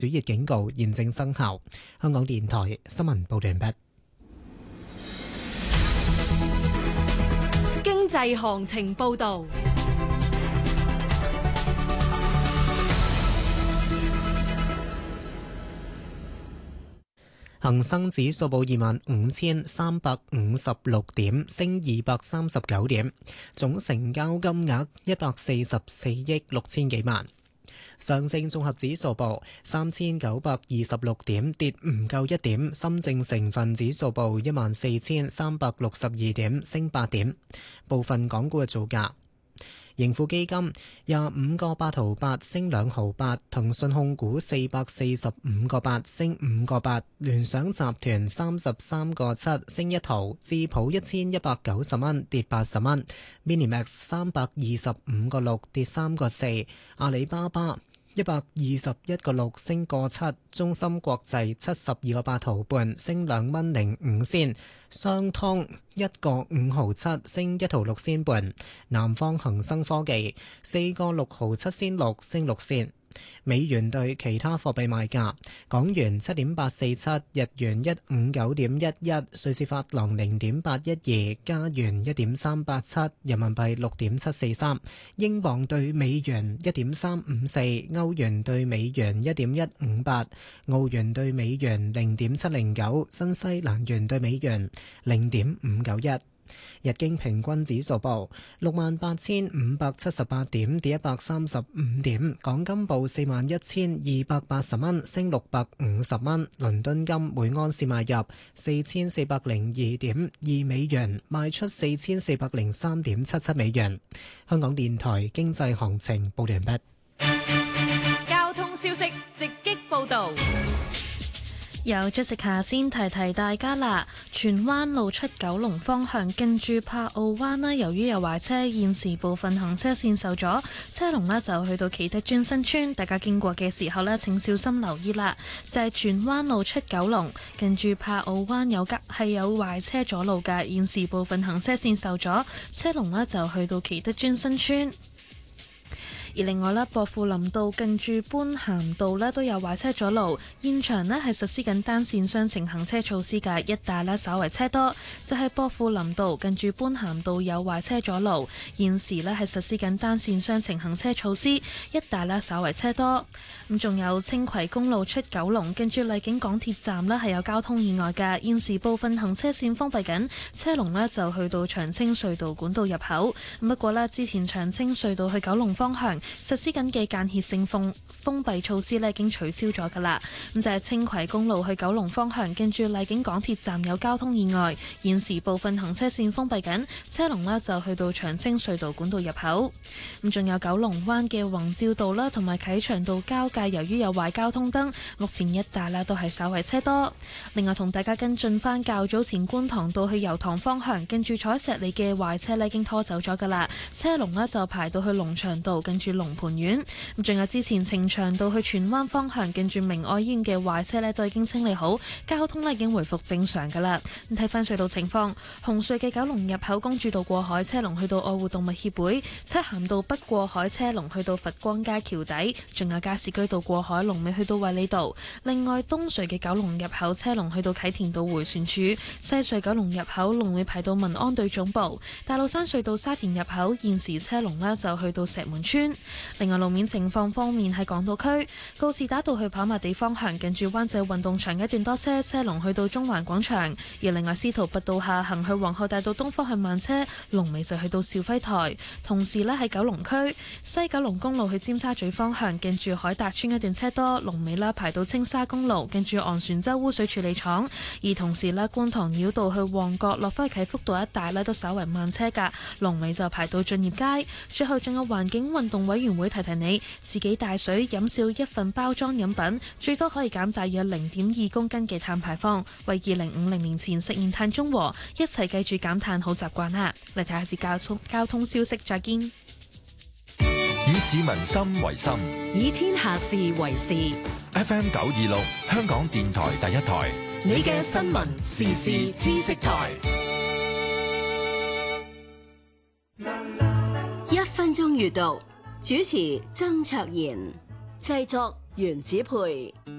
暑熱警告現正生效。香港電台新聞報道完畢。 經濟行情報道。 恒生指數報25,356點，升239點，總成交金額144億6千幾萬。上證綜合指數報3926點，跌唔夠1點。深證成分指數報14,362點，升8點。部分港股嘅造價。盈富基金25個8毫8升2毫8，騰訊控股445個8升5個8，聯想集團33個7升1毫，智普1190蚊跌80蚊，Minimax 325個6跌3個4，阿里巴巴121個6升個7，中芯國際72個8毫半升2蚊05仙，商湯1個5毫7升1毫6仙半，南方恒生科技4個6毫7仙6升6仙。美元對其他貨幣賣價：港元7.847，日元159.11，瑞士法郎0.812，加元1.387，人民幣6.743，英鎊對美元1.354，歐元對美元1.158，澳元對美元0.709，新西蘭元對美元0.591。日經平均指數報68,578點，跌135點。港金報41,280蚊，升650蚊。倫敦金每安士買入4,402.2美元，賣出4,403.77美元。香港電台經濟行情報完畢。 交通消息直擊報道。 由 Jessica 先提提大家啦，荃灣路出九龍方向近住柏澳灣啦，由於有壞車，現時部分行車線受阻，車龍呢就去到啟德邨新村，大家經過嘅時候呢，請小心留意啦。就係荃灣路出九龍近住柏澳灣有壞車阻路㗎，現時部分行車線受阻，車龍呢就去到啟德邨新村。而另外咧，薄扶林道近住般咸道咧都有壞車阻路，現場咧係實施緊單線雙程行車措施嘅，一帶咧稍為車多。就係薄扶林道近住般咸道有壞車阻路，現時咧係實施緊單線雙程行車措施，一帶咧稍為車多。咁仲有青葵公路出九龍近住荔景港鐵站咧係有交通意外嘅，現時部分行車線封閉緊，車龍咧就去到長青隧道管道入口。不過咧，之前長青隧道去九龍方向實施緊嘅間歇性封閉措施已經取消咗㗎啦。咁就係青葵公路去九龍方向近住荔景港鐵站有交通意外，現時部分行車線封閉緊，車龍呢就去到長青隧道管道入口。咁仲有九龍灣嘅宏照道啦，同埋啟祥道交界，由於有壞交通燈，目前一帶啦都係稍為車多。另外同大家跟進翻較早前觀塘道去油塘方向近住彩石里嘅壞車已經拖走咗㗎啦，車龍呢就排到去龍翔道近住龍蟠苑。咁仲有之前呈祥道去荃灣方向近住明愛醫院嘅壞車都已經清理好，交通已經回復正常㗎啦。咁睇翻隧道情況，紅隧嘅九龍入口公主道過海車龍去到愛護動物協會，漆咸道北過海車龍去到佛光街橋底，仲有加士居道過海龍尾去到衛理道。另外東隧嘅九龍入口車龍去到啟田道迴旋處，西隧九龍入口龍尾排到民安隊總部。大老山隧道沙田入口現時車龍呢就去到石門村。另外路面情況方面，喺港島區告士打道去跑馬地方向近住灣仔運動場一段多車，車龍去到中環廣場。而另外司徒拔道下行去皇后大道東方向慢車，龍尾就去到兆輝台。同時呢，喺九龍區西九龍公路去尖沙咀方向近住海達邨一段車多，龍尾啦排到青沙公路近住昂船洲污水處理廠。而同時呢，觀塘繞道去旺角落返啟福道一帶呢都稍為慢車㗎，龍尾就排到駿業街。最後仲有環境運動委員會提提你，自己帶水飲少一份包裝飲品，最多可以減大約0.2公斤嘅碳排放，為2050年前實現碳中和。一齊記住減碳好習慣啦！嚟睇下次交通消息，再見。 以市民心為心， 以天下事為事。 FM 926香港電台第一台， 你嘅新聞時事知識台。 1分鐘閱讀，主持曾卓賢，製作袁子培。